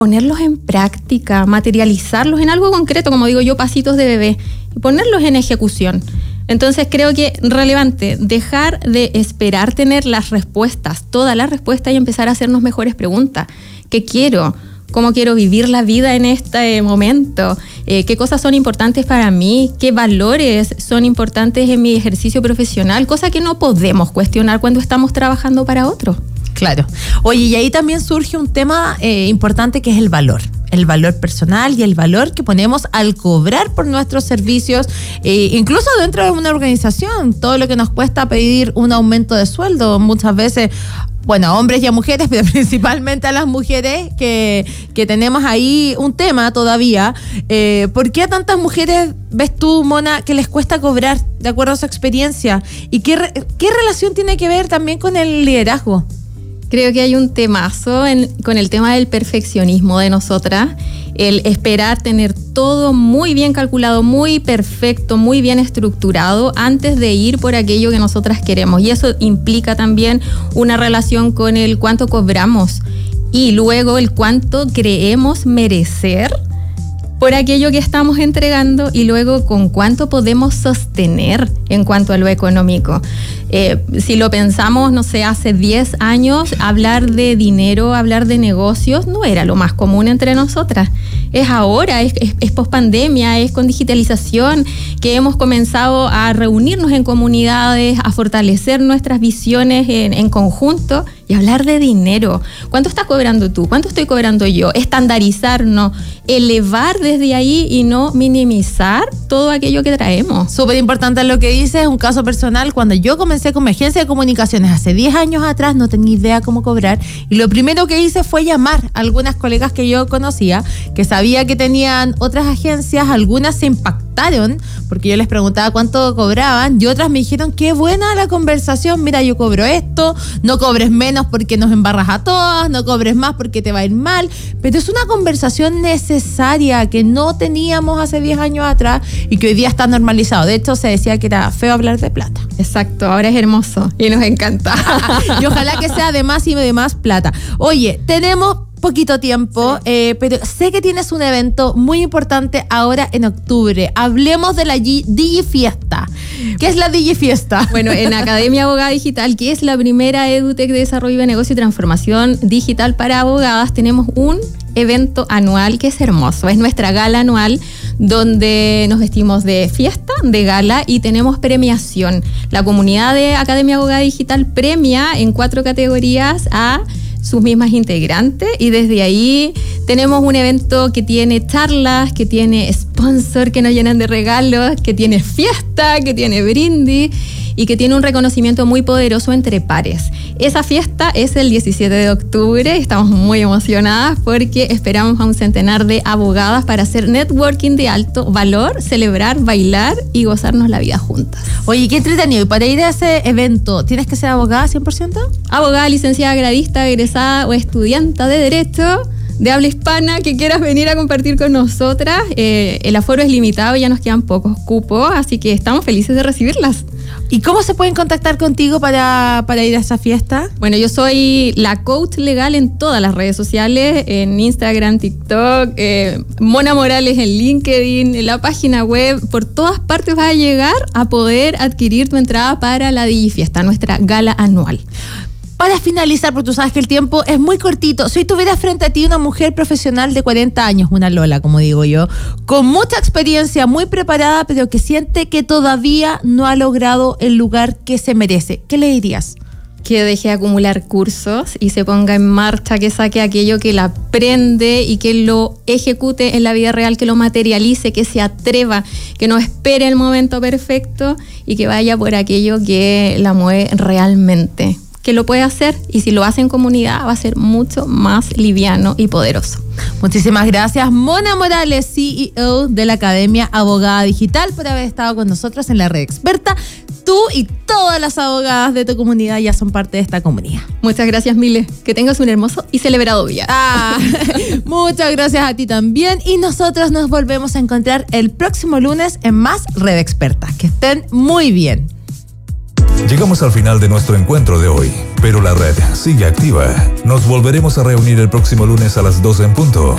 ponerlos en práctica, materializarlos en algo concreto, como digo yo, pasitos de bebé, y ponerlos en ejecución. Entonces creo que relevante dejar de esperar tener las respuestas, todas las respuestas, y empezar a hacernos mejores preguntas. ¿Qué quiero? ¿Cómo quiero vivir la vida en este momento? ¿Qué cosas son importantes para mí? ¿Qué valores son importantes en mi ejercicio profesional? Cosa que no podemos cuestionar cuando estamos trabajando para otros. Claro. Oye, y ahí también surge un tema importante, que es el valor personal y el valor que ponemos al cobrar por nuestros servicios, incluso dentro de una organización. Todo lo que nos cuesta pedir un aumento de sueldo, muchas veces, bueno, a hombres y a mujeres, pero principalmente a las mujeres que tenemos ahí un tema todavía. ¿Por qué a tantas mujeres, ves tú, Mona, que les cuesta cobrar de acuerdo a su experiencia? ¿Y qué relación tiene que ver también con el liderazgo? Creo que hay un temazo con el tema del perfeccionismo de nosotras, el esperar tener todo muy bien calculado, muy perfecto, muy bien estructurado antes de ir por aquello que nosotras queremos. Y eso implica también una relación con el cuánto cobramos y luego el cuánto creemos merecer por aquello que estamos entregando, y luego con cuánto podemos sostener en cuanto a lo económico. Si lo pensamos, no sé, hace 10 años, hablar de dinero, hablar de negocios, no era lo más común entre nosotras. Es ahora, es pospandemia, es con digitalización que hemos comenzado a reunirnos en comunidades, a fortalecer nuestras visiones en conjunto y hablar de dinero. ¿Cuánto estás cobrando tú? ¿Cuánto estoy cobrando yo? Estandarizarnos, elevar desde ahí y no minimizar todo aquello que traemos. Súper importante lo que dices, un caso personal. Cuando yo comencé con mi agencia de comunicaciones hace 10 años atrás, no tenía idea cómo cobrar, y lo primero que hice fue llamar a algunas colegas que yo conocía, que sabía que tenían otras agencias. Algunas se impactaron porque yo les preguntaba cuánto cobraban, y otras me dijeron: qué buena la conversación, mira, yo cobro esto, no cobres menos porque nos embarras a todas, no cobres más porque te va a ir mal. Pero es una conversación necesaria que no teníamos hace 10 años atrás y que hoy día está normalizado. De hecho, se decía que era feo hablar de plata. Exacto, ahora es hermoso y nos encanta. Y ojalá que sea de más y de más plata. Oye, tenemos poquito tiempo, sí, pero sé que tienes un evento muy importante ahora en octubre. Hablemos de la DigiFiesta. ¿Qué es la DigiFiesta? Bueno, en Academia Abogada Digital, que es la primera EdTech de desarrollo de negocio y transformación digital para abogadas, tenemos un evento anual que es hermoso. Es nuestra gala anual, donde nos vestimos de fiesta, de gala, y tenemos premiación. La comunidad de Academia Abogada Digital premia en 4 categorías a sus mismas integrantes, y desde ahí tenemos un evento que tiene charlas, que tiene sponsor que nos llenan de regalos, que tiene fiesta, que tiene brindis y que tiene un reconocimiento muy poderoso entre pares. Esa fiesta es el 17 de octubre, estamos muy emocionadas porque esperamos a un centenar de abogadas para hacer networking de alto valor, celebrar, bailar y gozarnos la vida juntas. Oye, qué entretenido. Y para ir a ese evento, ¿tienes que ser abogada 100%? Abogada, licenciada, gradista, egresada o estudiante de Derecho de habla hispana que quieras venir a compartir con nosotras. El aforo es limitado, ya nos quedan pocos cupos, así que estamos felices de recibirlas. ¿Y cómo se pueden contactar contigo para ir a esa fiesta? Bueno, yo soy la coach legal en todas las redes sociales, en Instagram, TikTok, Mona Morales en LinkedIn, en la página web. Por todas partes vas a llegar a poder adquirir tu entrada para la DigiFiesta, nuestra gala anual. Para finalizar, porque tú sabes que el tiempo es muy cortito, si tuviera frente a ti una mujer profesional de 40 años, una Lola, como digo yo, con mucha experiencia, muy preparada, pero que siente que todavía no ha logrado el lugar que se merece, ¿qué le dirías? Que deje de acumular cursos y se ponga en marcha, que saque aquello que la aprende y que lo ejecute en la vida real, que lo materialice, que se atreva, que no espere el momento perfecto y que vaya por aquello que la mueve realmente. Que lo puede hacer, y si lo hace en comunidad va a ser mucho más liviano y poderoso. Muchísimas gracias, Mona Morales, CEO de la Academia Abogada Digital, por haber estado con nosotros en la Red Experta. Tú y todas las abogadas de tu comunidad ya son parte de esta comunidad. Muchas gracias, Mile. Que tengas un hermoso y celebrado día. Muchas gracias a ti también, y nosotros nos volvemos a encontrar el próximo lunes en más Red Experta. Que estén muy bien. Llegamos al final de nuestro encuentro de hoy, pero la red sigue activa. Nos volveremos a reunir el próximo lunes a las 12 en punto.